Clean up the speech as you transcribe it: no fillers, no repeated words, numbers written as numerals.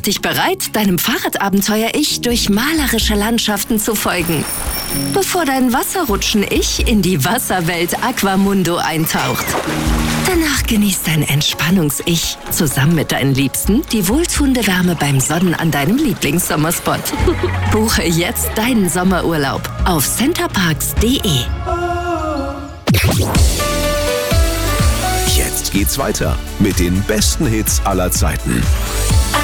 dich bereit, deinem Fahrradabenteuer-Ich durch malerische Landschaften zu folgen, bevor dein Wasserrutschen-Ich in die Wasserwelt Aquamundo eintaucht. Danach genießt dein Entspannungs-Ich zusammen mit deinen Liebsten die wohltuende Wärme beim Sonnen an deinem Lieblingssommerspot. Buche jetzt deinen Sommerurlaub auf centerparks.de. Jetzt geht's weiter mit den besten Hits aller Zeiten.